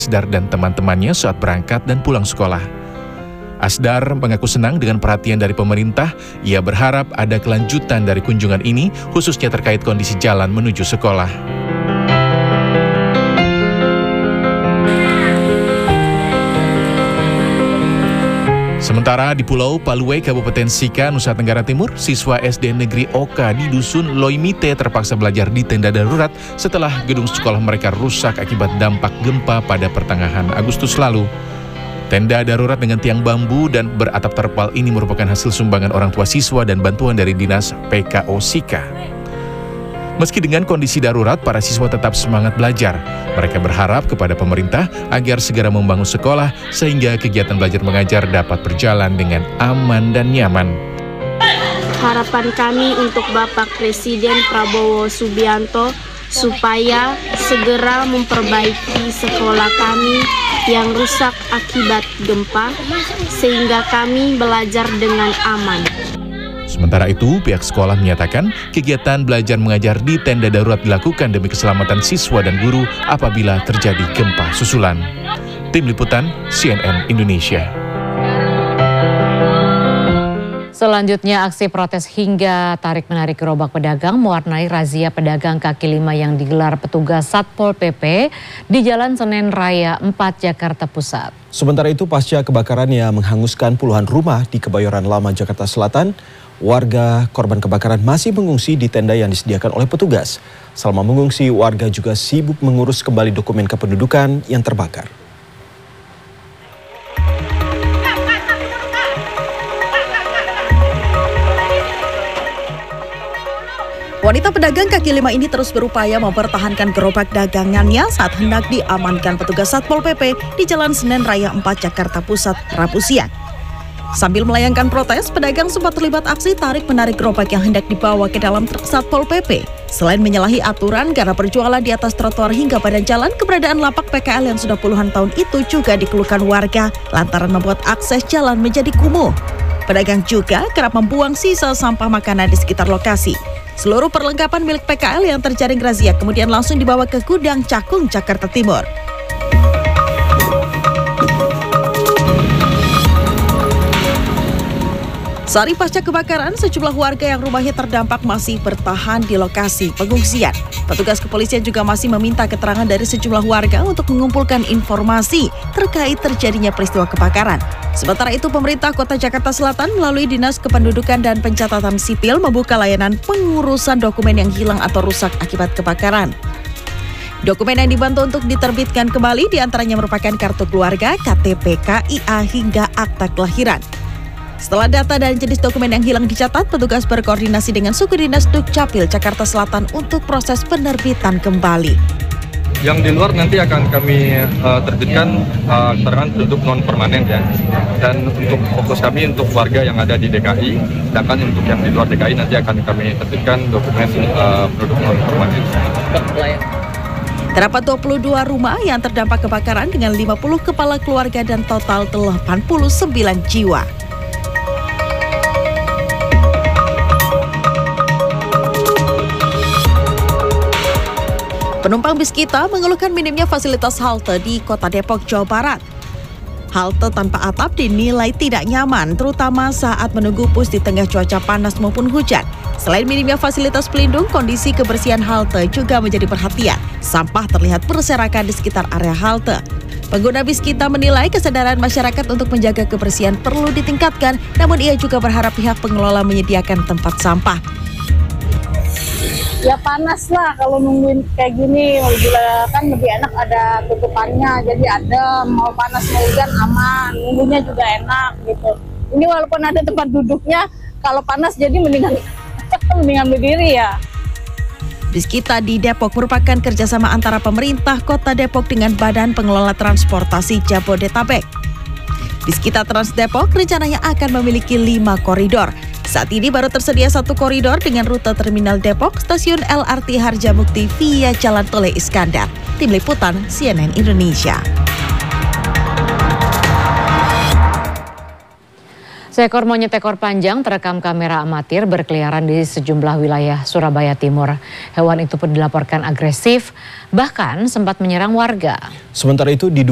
Asdar dan teman-temannya saat berangkat dan pulang sekolah. Asdar mengaku senang dengan perhatian dari pemerintah. Ia berharap ada kelanjutan dari kunjungan ini, khususnya terkait kondisi jalan menuju sekolah. Sementara di Pulau Paluwe, Kabupaten Sika, Nusa Tenggara Timur, siswa SD Negeri Oka di Dusun Loimite terpaksa belajar di tenda darurat setelah gedung sekolah mereka rusak akibat dampak gempa pada pertengahan Agustus lalu. Tenda darurat dengan tiang bambu dan beratap terpal ini merupakan hasil sumbangan orang tua siswa dan bantuan dari Dinas PKO Sika. Meski dengan kondisi darurat, para siswa tetap semangat belajar. Mereka berharap kepada pemerintah agar segera membangun sekolah sehingga kegiatan belajar mengajar dapat berjalan dengan aman dan nyaman. Harapan kami untuk Bapak Presiden Prabowo Subianto supaya segera memperbaiki sekolah kami yang rusak akibat gempa sehingga kami belajar dengan aman. Sementara itu, pihak sekolah menyatakan kegiatan belajar mengajar di tenda darurat dilakukan demi keselamatan siswa dan guru apabila terjadi gempa susulan. Tim Liputan CNN Indonesia. Selanjutnya, aksi protes hingga tarik-menarik gerobak pedagang mewarnai razia pedagang kaki lima yang digelar petugas Satpol PP di Jalan Senen Raya 4 Jakarta Pusat. Sementara itu, pasca kebakaran yang menghanguskan puluhan rumah di Kebayoran Lama, Jakarta Selatan, warga korban kebakaran masih mengungsi di tenda yang disediakan oleh petugas. Selama mengungsi, warga juga sibuk mengurus kembali dokumen kependudukan yang terbakar. Wanita pedagang kaki lima ini terus berupaya mempertahankan gerobak dagangannya saat hendak diamankan petugas Satpol PP di Jalan Senen Raya 4 Jakarta Pusat Rabu siang. Sambil melayangkan protes, pedagang sempat terlibat aksi tarik-menarik gerobak yang hendak dibawa ke dalam truk Satpol PP. Selain menyalahi aturan karena berjualan di atas trotoar hingga badan jalan, keberadaan lapak PKL yang sudah puluhan tahun itu juga dikeluhkan warga lantaran membuat akses jalan menjadi kumuh. Pedagang juga kerap membuang sisa sampah makanan di sekitar lokasi. Seluruh perlengkapan milik PKL yang terjaring razia kemudian langsung dibawa ke gudang Cakung, Jakarta Timur. Sehari pasca kebakaran, sejumlah warga yang rumahnya terdampak masih bertahan di lokasi pengungsian. Petugas kepolisian juga masih meminta keterangan dari sejumlah warga untuk mengumpulkan informasi terkait terjadinya peristiwa kebakaran. Sementara itu, pemerintah Kota Jakarta Selatan melalui Dinas Kependudukan dan Pencatatan Sipil membuka layanan pengurusan dokumen yang hilang atau rusak akibat kebakaran. Dokumen yang dibantu untuk diterbitkan kembali diantaranya merupakan kartu keluarga, KTP, KIA, hingga akta kelahiran. Setelah data dan jenis dokumen yang hilang dicatat, petugas berkoordinasi dengan Suku Dinas Dukcapil Jakarta Selatan untuk proses penerbitan kembali. Yang di luar nanti akan kami terbitkan keterangan penduduk non permanen ya. Dan untuk fokus kami untuk warga yang ada di DKI, sedangkan untuk yang di luar DKI nanti akan kami terbitkan dokumen penduduk non permanen. Terdapat 22 rumah yang terdampak kebakaran dengan 50 kepala keluarga dan total 89 jiwa. Penumpang bis kita mengeluhkan minimnya fasilitas halte di Kota Depok, Jawa Barat. Halte tanpa atap dinilai tidak nyaman, terutama saat menunggu bus di tengah cuaca panas maupun hujan. Selain minimnya fasilitas pelindung, kondisi kebersihan halte juga menjadi perhatian. Sampah terlihat berserakan di sekitar area halte. Pengguna bis kita menilai kesadaran masyarakat untuk menjaga kebersihan perlu ditingkatkan, namun ia juga berharap pihak pengelola menyediakan tempat sampah. Ya panas lah kalau nungguin kayak gini, kan lebih enak ada tutupannya, jadi ada mau panas mau hujan aman, nunggunya juga enak gitu. Ini walaupun ada tempat duduknya, kalau panas jadi mendingan berdiri ya. Bis kita di Depok merupakan kerjasama antara pemerintah Kota Depok dengan Badan Pengelola Transportasi Jabodetabek. Bis kita Trans Depok rencananya akan memiliki 5 koridor. Saat ini baru tersedia 1 koridor dengan rute Terminal Depok, Stasiun LRT Harjamukti via Jalan Tole Iskandar. Tim Liputan CNN Indonesia. Seekor monyet ekor panjang terekam kamera amatir berkeliaran di sejumlah wilayah Surabaya Timur. Hewan itu pun dilaporkan agresif, bahkan sempat menyerang warga. Sementara itu,